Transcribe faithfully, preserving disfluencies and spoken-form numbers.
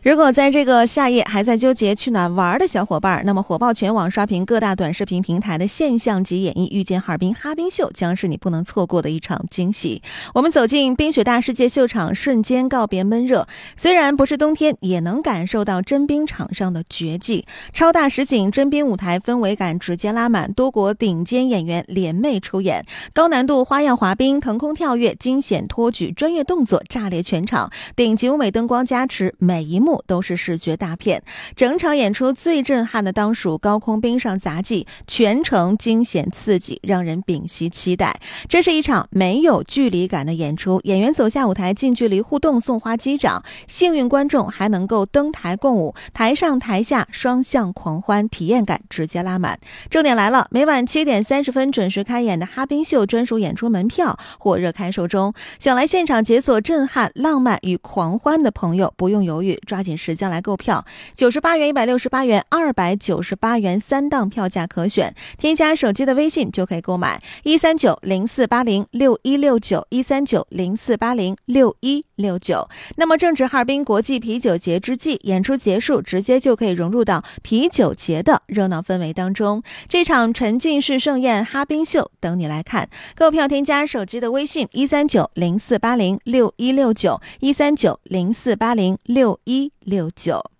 如果在这个夏夜还在纠结去哪玩的小伙伴，那么火爆全网刷屏各大短视频平台的现象级演绎遇见哈尔滨哈冰秀将是你不能错过的一场惊喜。我们走进冰雪大世界秀场，瞬间告别闷热，虽然不是冬天，也能感受到真冰场上的绝技。超大实景真冰舞台氛围感直接拉满，多国顶尖演员联袂出演，高难度花样滑冰、腾空跳跃、惊险托举，专业动作炸裂全场，顶级舞美灯光加持，每一幕都是视觉大片。整场演出最震撼的当属高空冰上杂技，全程惊险刺激，让人屏息期待。这是一场没有距离感的演出，演员走下舞台近距离互动送花击掌，幸运观众还能够登台共舞，台上台下双向狂欢，体验感直接拉满。重点来了，每晚七点三十分准时开演的哈冰秀专属演出门票火热开售中，想来现场解锁震撼、浪漫与狂欢的朋友不用犹豫，抓紧时间来购票。九十八元、一百六十八元、二百九十八元三档票价可选，添加手机的微信就可以购买一三九零四八零六一六九一三九零四八零六一六九。那么正值哈尔滨国际啤酒节之际，演出结束直接就可以融入到啤酒节的热闹氛围当中。这场沉浸式盛宴哈冰秀等你来看，购票添加手机的微信一三九零四八零六一六九一三九零四八零六一六九。